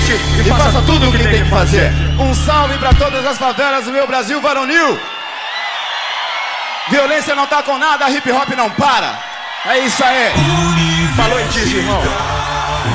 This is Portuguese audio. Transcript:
respeite e faça tudo o que tem que fazer. Um salve pra todas as favelas do meu Brasil varonil. Violência não tá com nada, hip hop não para. É isso aí. Falou em ti, irmão.